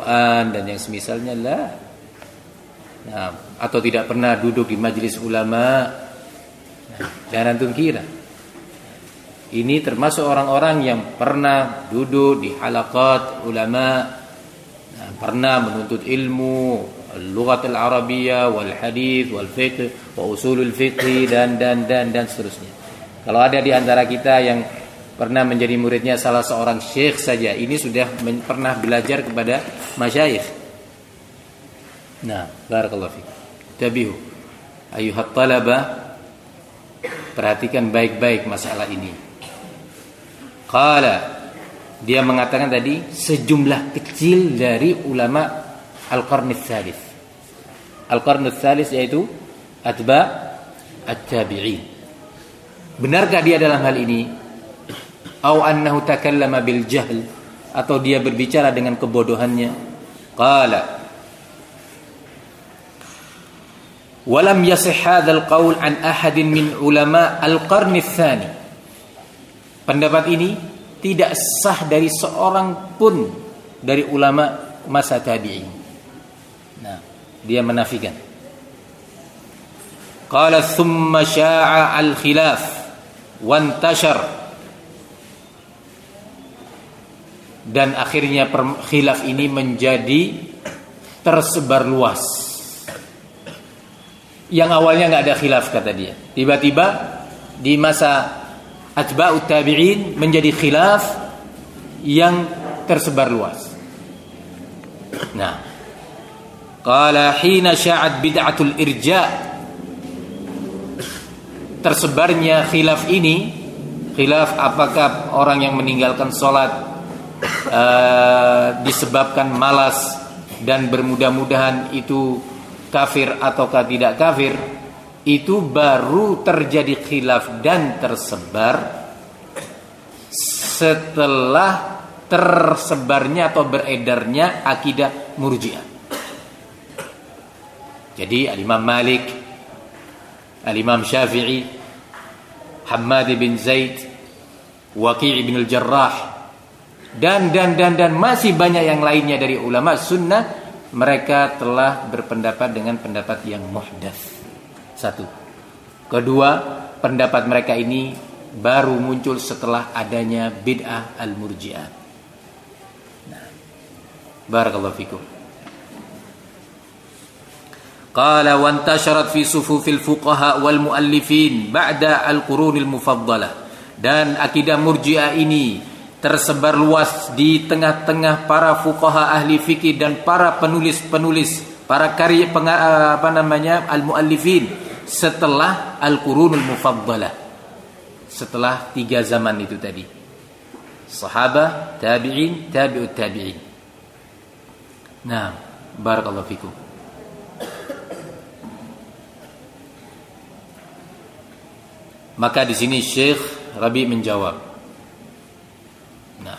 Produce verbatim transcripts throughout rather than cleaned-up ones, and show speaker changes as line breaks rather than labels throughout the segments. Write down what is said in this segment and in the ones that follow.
Quran dan yang semisalnya lah. Nah, atau tidak pernah duduk di majelis ulama. Nah, jangan antum kira. Ini termasuk orang-orang yang pernah duduk di halaqat ulama, nah, pernah menuntut ilmu al-lughat al-arabiyyah wal hadits wal fiqh wa usulul fiqh dan dan dan dan seterusnya. Kalau ada di antara kita yang pernah menjadi muridnya salah seorang syekh saja, ini sudah men- pernah belajar kepada masyayikh. Nah, barakallahu fiik. Tabihu ayuhat talaba, perhatikan baik-baik masalah ini. Qala, dia mengatakan tadi sejumlah kecil dari ulama al-qarn ats-tsalits. Al-qarn ats-tsalits yaitu atba' at-tabi'in. Benarkah dia dalam hal ini? Au annahu takallama bil jahl, atau dia berbicara dengan kebodohannya? Qala walam yasih hadzal qaul an ahadin min ulama al-qarn ats-tsani. Pendapat ini tidak sah dari seorang pun dari ulama masa tabi'in. Nah, dia menafikan. Qala thumma sya'a al-khilaf wa intashar, dan akhirnya khilaf ini menjadi tersebar luas. Yang awalnya enggak ada khilaf kata dia, tiba-tiba di masa atba'ut tabi'in menjadi khilaf yang tersebar luas. Nah, qala hina sya'at bid'atul irja', tersebarnya khilaf ini, khilaf apakah orang yang meninggalkan salat uh, disebabkan malas dan bermudah-mudahan itu kafir ataukah tidak kafir, itu baru terjadi khilaf dan tersebar setelah tersebarnya atau beredarnya akidah Murji'ah. Jadi Al-Imam Malik, Al-Imam Syafi'i, Hammad bin Zaid, Waqi' bin al-Jarrah, dan dan dan dan masih banyak yang lainnya dari ulama sunnah, mereka telah berpendapat dengan pendapat yang muhdats. Satu. Kedua, pendapat mereka ini baru muncul setelah adanya bid'ah al-murji'ah. Nah, barakallahu fikum. Qala wa intasharat fi sufufil fuqaha wal muallifin ba'da al-qurunil mufaddalah. Dan akidah murji'ah ini tersebar luas di tengah-tengah para fuqaha ahli fikih dan para penulis-penulis, para karya apa namanya al-muallifin setelah al-qurunul mufaddalah, setelah tiga zaman itu tadi, sahabah, tabi'in, tabi'ut tabi'in. Nah, barakallahu fikum. Maka di sini Syekh Rabi menjawab, nah,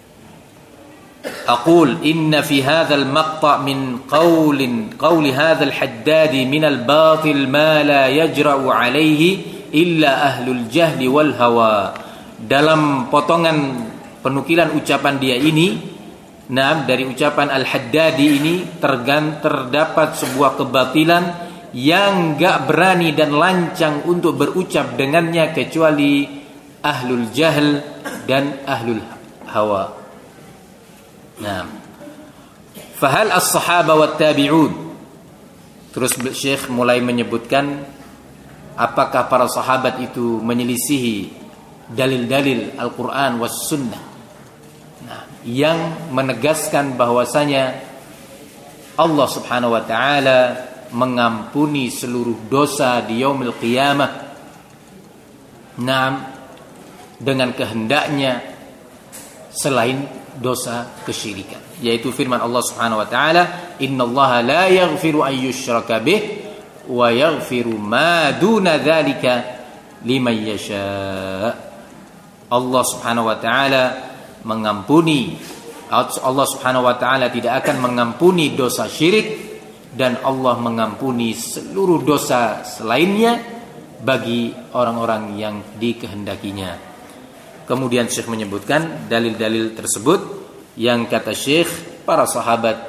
aqul inna fi hadzal maqta' min qaulin qauli hadzal haddadi min al-batil ma la yajra'u alaihi illa ahlul jahli wal hawa. Dalam potongan penukilan ucapan dia ini, nah, dari ucapan Al-Haddadi ini tergan, terdapat sebuah kebatilan yang enggak berani dan lancang untuk berucap dengannya kecuali ahlul jahl dan ahlul hawa. Nah, fahal as-sahaba wat tabi'un. Terus Syekh mulai menyebutkan apakah para sahabat itu menyelisihi dalil-dalil Al-Qur'an was sunnah, nah, yang menegaskan bahwasanya Allah Subhanahu wa taala mengampuni seluruh dosa di yaumil qiyamah. Nah, dengan kehendaknya selain dosa kesyirikan, yaitu firman Allah Subhanahu wa taala, innallaha la yaghfiru an yushraka bih wa yaghfiru ma duna dzalika liman yasha. Allah Subhanahu wa taala mengampuni, Allah Subhanahu wa taala tidak akan mengampuni dosa syirik, dan Allah mengampuni seluruh dosa selainnya bagi orang-orang yang dikehendakinya. Kemudian Syekh menyebutkan dalil-dalil tersebut yang kata Syekh para sahabat